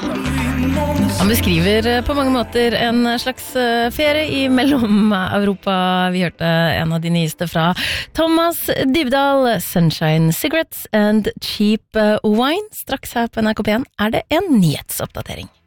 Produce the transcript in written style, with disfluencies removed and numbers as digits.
Han beskriver på mange måter en slags ferie i mellom-Europa. Vi hørte en av de nyeste fra Thomas Dybdahl, Sunshine Cigarettes and Cheap Wine. Straks her på NRK P1 er det en nyhetsoppdatering.